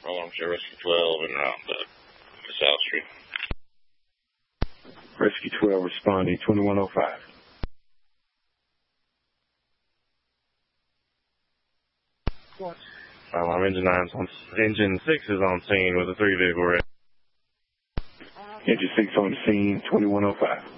Alarm Share Rescue 12 and around South Street. Rescue 12 responding 2105. What? Alarm Engine 6 is on scene with a 3-vehicle wreck. Engine 6 on scene 2105.